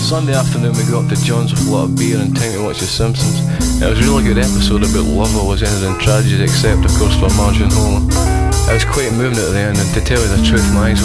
Sunday afternoon we got up to John's with a lot of beer and time to watch The Simpsons. It was a really good episode about love always ended in tragedy, except of course for Marge and Homer. It was quite moving at the end, and to tell you the truth, my eyes